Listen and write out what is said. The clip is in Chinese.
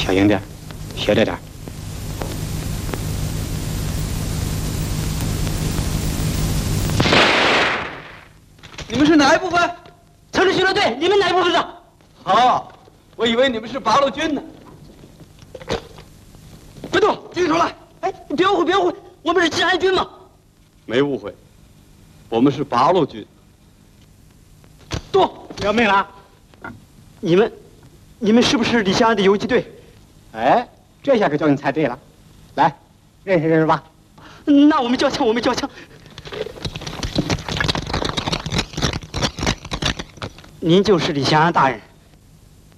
小心点，小着点。 你们是哪一部分？ 城市巡逻队，你们哪一部分的？ 好，我以为你们是八路军呢。别动，举手来！ 哎，你别误会，别误会，我们是治安军嘛。 没误会，我们是八路军。 动！ 要命了！ 你们是不是李香安的游击队？ 哎，这下可叫你猜对了。来，认识认识吧。 那我们交枪，我们交枪。您就是李香安大人。